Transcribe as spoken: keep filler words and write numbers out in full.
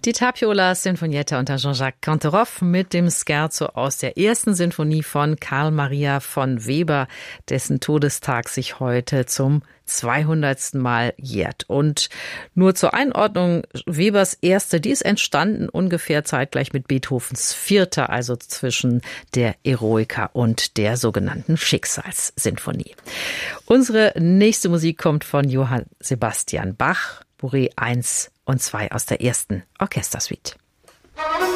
Die Tapiola Sinfonietta unter Jean-Jacques Canteroff mit dem Scherzo aus der ersten Sinfonie von Carl Maria von Weber, dessen Todestag sich heute zum zweihundertsten Mal jährt. Und nur zur Einordnung, Webers erste, die ist entstanden ungefähr zeitgleich mit Beethovens vierte, also zwischen der Eroica und der sogenannten Schicksalssinfonie. Unsere nächste Musik kommt von Johann Sebastian Bach, Bourrée eins und zwei aus der ersten Orchestersuite.